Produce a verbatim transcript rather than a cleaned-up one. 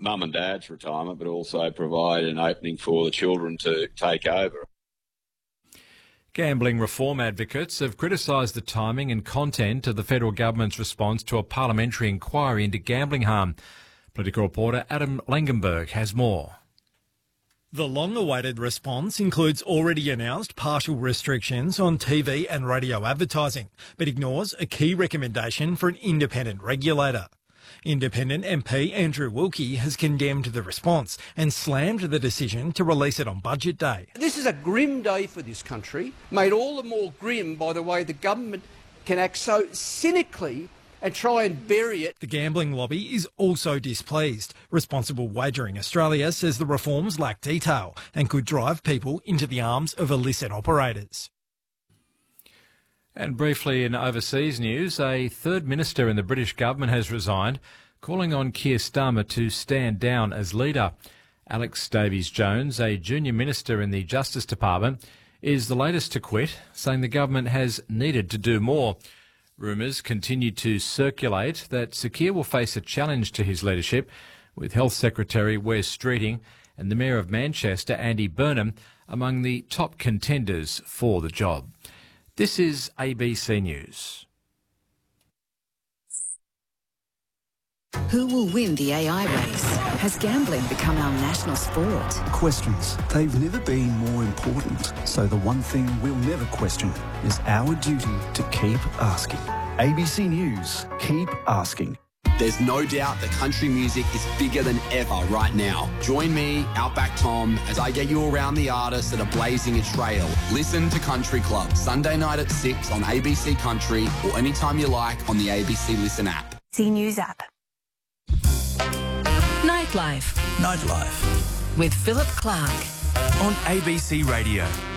mum and dad's retirement, but also provide an opening for the children to take over. Gambling reform advocates have criticised the timing and content of the federal government's response to a parliamentary inquiry into gambling harm. Political reporter Adam Langenberg has more. The long-awaited response includes already announced partial restrictions on T V and radio advertising, but ignores a key recommendation for an independent regulator. Independent M P Andrew Wilkie has condemned the response and slammed the decision to release it on Budget Day. This is a grim day for this country, made all the more grim by the way the government can act so cynically and try and bury it. The gambling lobby is also displeased. Responsible Wagering Australia says the reforms lack detail and could drive people into the arms of illicit operators. And briefly in overseas news, a third minister in the British government has resigned, calling on Keir Starmer to stand down as leader. Alex Davies-Jones, a junior minister in the Justice Department, is the latest to quit, saying the government has needed to do more. Rumours continue to circulate that Sir Keir will face a challenge to his leadership, with Health Secretary Wes Streeting and the Mayor of Manchester, Andy Burnham, among the top contenders for the job. This is A B C News. Who will win the A I race? Has gambling become our national sport? Questions. They've never been more important. So the one thing we'll never question is our duty to keep asking. A B C News. Keep asking. There's no doubt that country music is bigger than ever right now. Join me, Outback Tom, as I get you around the artists that are blazing a trail. Listen to Country Club, Sunday night at six on A B C Country or anytime you like on the A B C Listen app. C News app. Nightlife. Nightlife. With Philip Clark. On A B C Radio.